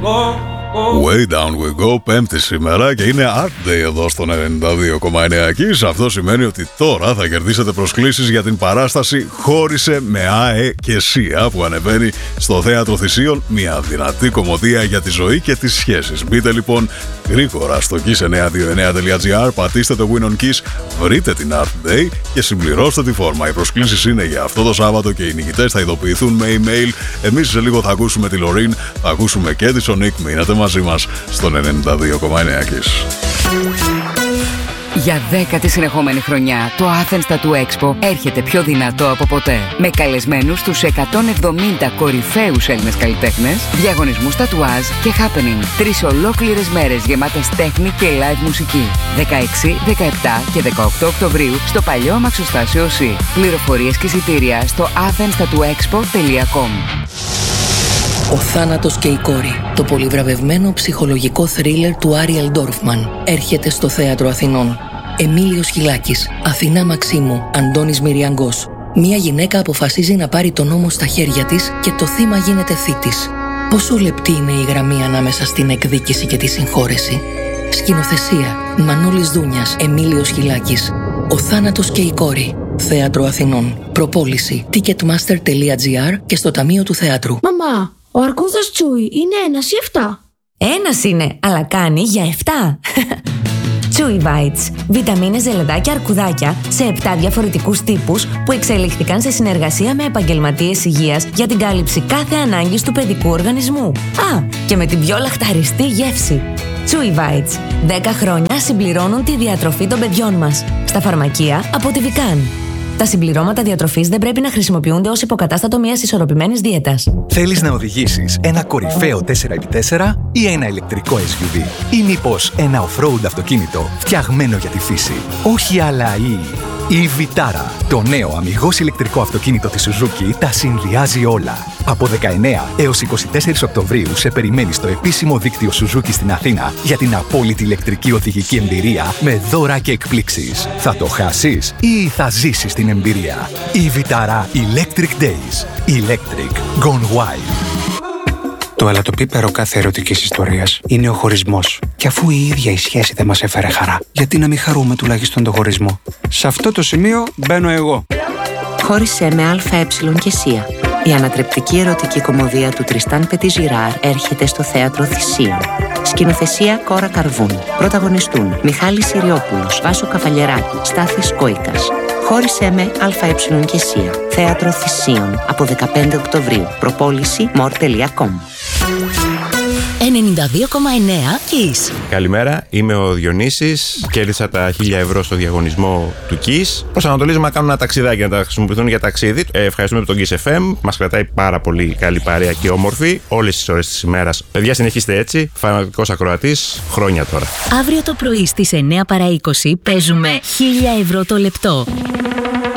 Way down we go, Πέμπτη σήμερα και είναι Art Day εδώ στον 92,9 Kiss. Αυτό σημαίνει ότι τώρα θα κερδίσετε προσκλήσεις για την παράσταση Χώρισε με ΑΕ και ΣΥΑ που ανεβαίνει στο Θέατρο Θησίων. Μια δυνατή κομμωδία για τη ζωή και τις σχέσεις. Μπείτε λοιπόν γρήγορα στο kiss929.gr, πατήστε το Win on Kiss, βρείτε την Art Day και συμπληρώστε τη φόρμα. Οι προσκλήσεις είναι για αυτό το Σάββατο και οι νικητές θα ειδοποιηθούν με email. Εμείς σε λίγο θα ακούσουμε τη Λωρίν, θα ακούσουμε και τη Σονίκ. Μείνατε μαζί μας στον 92,9 Kiss. Για 10η συνεχόμενη χρονιά, το Athens Tattoo Expo έρχεται πιο δυνατό από ποτέ. Με καλεσμένους τους 170 κορυφαίους Έλληνες καλλιτέχνες, διαγωνισμούς τατουάζ και happening. 3 ολόκληρες μέρες γεμάτες τέχνη και live μουσική. 16, 17 και 18 Οκτωβρίου στο παλιό αμαξοστάσιο C. Πληροφορίες και εισιτήρια στο athenstatooexpo.com. Ο θάνατος και η κόρη. Το πολυβραβευμένο ψυχολογικό θρίλερ του Άριελ Ντόρφμαν έρχεται στο Θέατρο Αθηνών. Εμίλιος Χιλάκης, Αθηνά Μαξίμου, Αντώνης Μυριαγκός. Μια γυναίκα αποφασίζει να πάρει τον νόμο στα χέρια της και το θύμα γίνεται θήτης. Πόσο λεπτή είναι η γραμμή ανάμεσα στην εκδίκηση και τη συγχώρεση. Σκηνοθεσία Μανώλης Δούνιας, Εμίλιος Χιλάκης. Ο θάνατος και η κόρη. Θέατρο Αθηνών. Προπόληση ticketmaster.gr και στο Ταμείο του Θεάτρου. Μαμά, ο αρκούδας Τσούι είναι 1 ή 7? Ένας είναι, αλλά κάνει για 7. Chewy Bites. Βιταμίνες, ζελεδάκια, αρκουδάκια σε 7 διαφορετικούς τύπους που εξελίχθηκαν σε συνεργασία με επαγγελματίες υγείας για την κάλυψη κάθε ανάγκης του παιδικού οργανισμού. Α, και με την πιο λαχταριστή γεύση. Chewy Bites. 10 χρόνια συμπληρώνουν τη διατροφή των παιδιών μας. Στα φαρμακεία από τη Vican. Τα συμπληρώματα διατροφής δεν πρέπει να χρησιμοποιούνται ως υποκατάστατο μιας ισορροπημένης δίαιτας. Θέλεις να οδηγήσεις ένα κορυφαίο 4x4 ή ένα ηλεκτρικό SUV? Ή μήπως ένα off-road αυτοκίνητο φτιαγμένο για τη φύση? Όχι άλλα η Vitara. Το νέο αμιγώς ηλεκτρικό αυτοκίνητο της Suzuki τα συνδυάζει όλα. Από 19 έως 24 Οκτωβρίου σε περιμένει στο επίσημο δίκτυο Suzuki στην Αθήνα για την απόλυτη ηλεκτρική οδηγική εμπειρία με δώρα και εκπλήξεις. Θα το χάσεις ή θα ζήσεις την εμπειρία? Η Vitara Electric Days. Electric Gone Wild. Το αλατοπίπερο κάθε ερωτικής ιστορίας είναι ο χωρισμός. Και αφού η ίδια η σχέση δεν μας έφερε χαρά, γιατί να μην χαρούμε τουλάχιστον τον χωρισμό? Σε αυτό το σημείο μπαίνω εγώ. Χώρισε με ΑΕ και ΣΥΑ. Η ανατρεπτική ερωτική κομμωδία του Τριστάν Πετιζιράρ έρχεται στο Θέατρο Θησίων. Σκηνοθεσία Κόρα Καρβούν. Πρωταγωνιστούν Μιχάλης Συριόπουλος, Βάσο Καβαλιεράκη, Στάθης Κόικας. Χώρισε με ΑΕ και ΣΥΑ. Θέατρο Θησίων από 15 Οκτωβρίου. Προπόληση more.com. 92,9 Kiss. Καλημέρα, είμαι ο Διονύσης. Κέρδισα τα 1.000 ευρώ στο διαγωνισμό του Kiss. Προσανατολίζομαι να κάνω ένα ταξιδάκι, να τα χρησιμοποιηθούν για ταξίδι. Ευχαριστούμε τον Kiss FM. Μας κρατάει πάρα πολύ καλή παρέα και όμορφη όλες τις ώρες της ημέρας. Παιδιά, συνεχίστε έτσι. Φανατικός ακροατής, χρόνια τώρα. Αύριο το πρωί στις 9 παρά 20 παίζουμε 1.000 ευρώ το λεπτό.